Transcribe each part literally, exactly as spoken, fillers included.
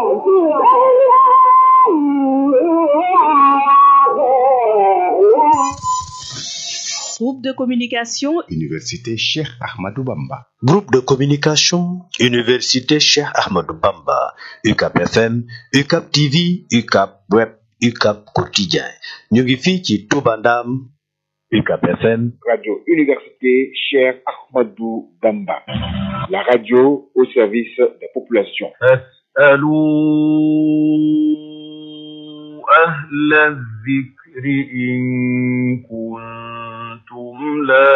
Groupe de communication Université Cheikh Ahmadou Bamba. Groupe de communication Université Cheikh Ahmadou Bamba. U C A P F M, U C A P T V, U C A P Web, U C A P Quotidien. ñu ngi fii ci Touba Ndam. U C A P F M. Radio Université Cheikh Ahmadou Bamba. La radio au service des populations. اسألوا أهل الذكر إن كنتم لا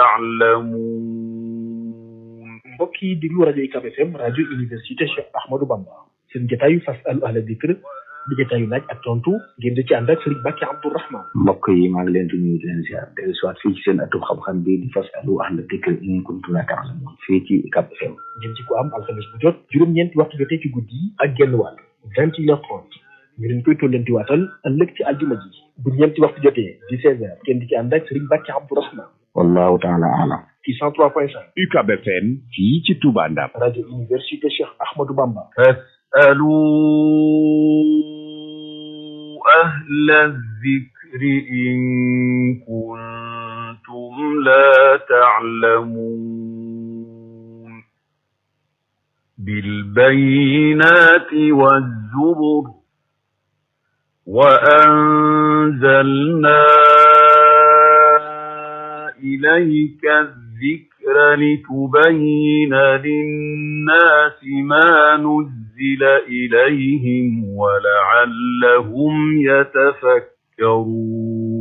تعلمون. mbokk yi déglu rajo U C A P F M rajo Université Cheikh Ahmadou Bamba seen jotaayu fasalu ahla dikr di jotaayu laaj ak tontu ngeen di ci ànd ak Serigne Bakki Abdourahmane. mbokk yi maa ngi leen di nuyu di leen ziar dellu si waat fii ci seen atum xam-xam bi di fasalu ahla dikr in kuntum la ta'lamun fii ci U C A P F M. ngeen ci ko am alxames bu jot juróom-ñeenti waxtu jotee ci guddi ak genn wàll vingt et une heures trente ñu leen koy tollanti waatal ëllëg ci aljuma ji bu ñeenti waxtu jotee di seize heures ngeen di ci ànd ak Serigne Bakki Abdourahmane. wallahu taala alam. ci cent trois point cinq. U C A B F M fii ci Touba Ndam. rajo Université Cheikh Ahmadou Bamba. اسألوا أهل الذكر إن كنتم لا تعلمون. بالبينات والزبر وأنزلنا إليك الذكر لتبين للناس ما نزل إليهم ولعلهم يتفكرون.